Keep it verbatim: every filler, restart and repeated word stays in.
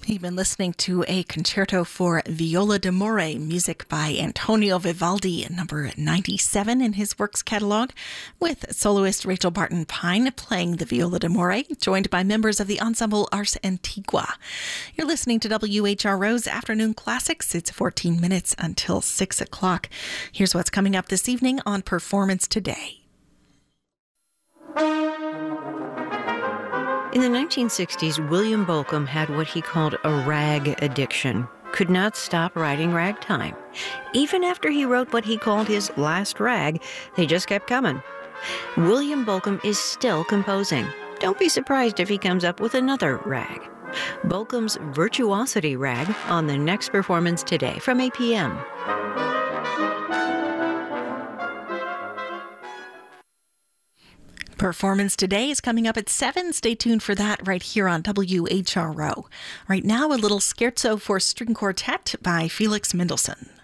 You've been listening to a concerto for viola d'amore, music by Antonio Vivaldi, number ninety-seven in his works catalog, with soloist Rachel Barton Pine playing the viola d'amore, joined by members of the ensemble Ars Antigua. You're listening to W H R O's Afternoon Classics. It's fourteen minutes until six o'clock. Here's what's coming up this evening on Performance Today. In the nineteen sixties, William Bolcom had what he called a rag addiction. Could not stop writing ragtime. Even after he wrote what he called his last rag, they just kept coming. William Bolcom is still composing. Don't be surprised if he comes up with another rag. Bolcom's Virtuosity Rag on the next Performance Today from eight p.m. Performance Today is coming up at seven. Stay tuned for that right here on W H R O. Right now, a little scherzo for string quartet by Felix Mendelssohn.